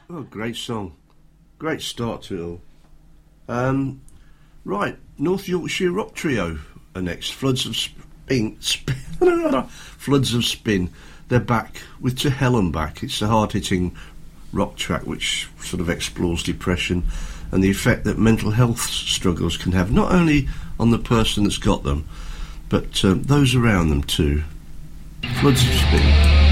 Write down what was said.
Oh, great song. Great start to it all. Right, North Yorkshire Rock Trio are next. Floods of Spin. Floods of Spin. They're back with To Hell and Back. It's a hard-hitting rock track which sort of explores depression and the effect that mental health struggles can have, not only on the person that's got them, but those around them too. Floods of Spin.